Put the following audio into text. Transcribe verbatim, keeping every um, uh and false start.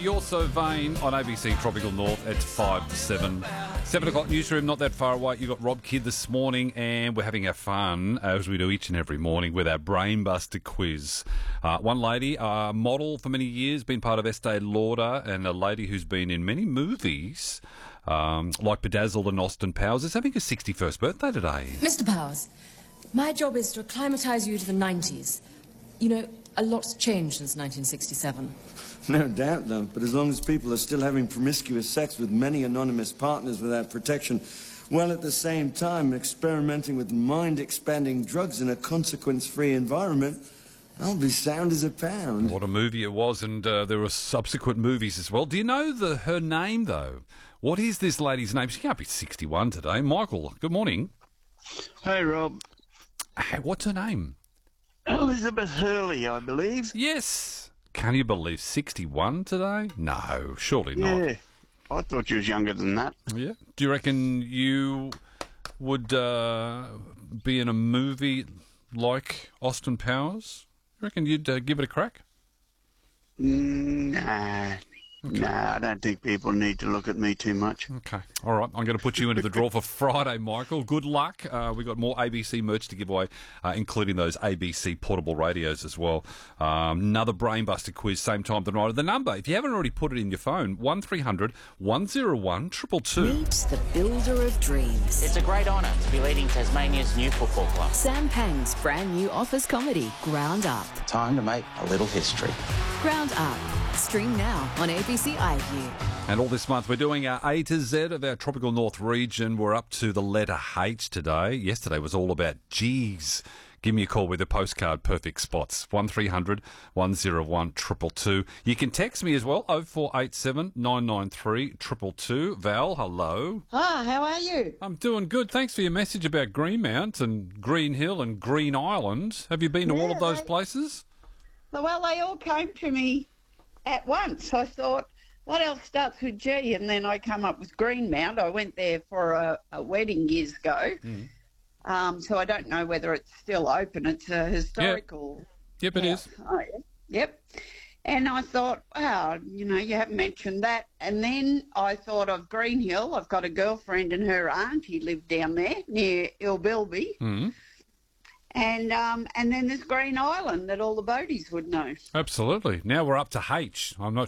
You're So Vain on A B C Tropical North at five to seven. seven o'clock newsroom, not that far away. You've got Rob Kidd this morning, and we're having our fun, as we do each and every morning, with our Brainbuster quiz. Uh, one lady, a model for many years, been part of Estee Lauder, and a lady who's been in many movies, um, like Bedazzled and Austin Powers, is having her sixty-first birthday today. Mister Powers, my job is to acclimatise you to the nineties. You know, a lot's changed since nineteen sixty-seven. No doubt, though. But as long as people are still having promiscuous sex with many anonymous partners without protection, while at the same time experimenting with mind-expanding drugs in a consequence-free environment, I'll be sound as a pound. What a movie it was, and uh, there were subsequent movies as well. Do you know the her name, though? What is this lady's name? She can't be sixty-one today. Michael, good morning. Hey, Rob. Hey, what's her name? Elizabeth Hurley, I believe. Yes. Can you believe sixty-one today? No, surely not. Yeah, I thought you was younger than that. Yeah. Do you reckon you would uh, be in a movie like Austin Powers? You reckon you'd uh, give it a crack? Nah. Okay. Nah, I don't think people need to look at me too much. Okay. All right. I'm going to put you into the draw for Friday, Michael. Good luck. Uh, we've got more A B C merch to give away, uh, including those A B C portable radios as well. Um, another Brainbuster quiz, same time tonight. The number, if you haven't already put it in your phone, one three hundred one oh one two two two. Meet the builder of dreams. It's a great honour to be leading Tasmania's new football club. Sam Pang's brand new office comedy, Ground Up. Time to make a little history. Ground Up. Stream now on A B C iView. And all this month we're doing our A to Z of our tropical north region. We're up to the letter H today. Yesterday was all about G's. Give me a call with a postcard perfect spots. one three hundred one oh one two two two. You can text me as well, oh four eight seven nine nine three two two two. Val, hello. Ah, how are you? I'm doing good. Thanks for your message about Greenmount and Green Hill and Green Island. Have you been to Yeah, all of those they- places? Well, they all came to me at once. I thought, what else starts with G? And then I come up with Greenmount. I went there for a, a wedding years ago. Mm. Um, so I don't know whether it's still open. It's a historical... Yep, it is. Oh, yeah. Yep. And I thought, wow, you know, you haven't mentioned that. And then I thought of Green Hill. I've got a girlfriend and her auntie lived down there near Ilbilby. Mm. And um, and then there's Green Island that all the boaties would know. Absolutely. Now we're up to H. I'm not